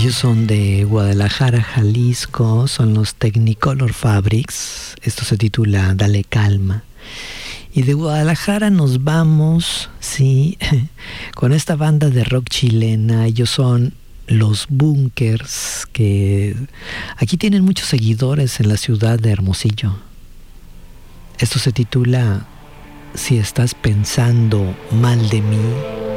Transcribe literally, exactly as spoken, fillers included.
Ellos son de Guadalajara, Jalisco, son los Technicolor Fabrics. Esto se titula Dale Calma. Y de Guadalajara nos vamos, sí, con esta banda de rock chilena. Ellos son Los Bunkers, que aquí tienen muchos seguidores en la ciudad de Hermosillo. Esto se titula Si estás pensando mal de mí.